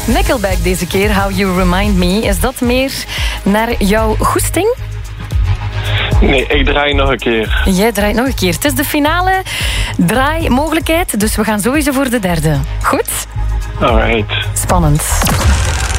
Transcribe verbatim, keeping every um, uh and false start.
Nickelback deze keer, How You Remind Me. Is dat meer naar jouw goesting? Nee, ik draai nog een keer. Jij draait nog een keer. Het is de finale draaimogelijkheid, dus we gaan sowieso voor de derde. Goed? Alright. Spannend.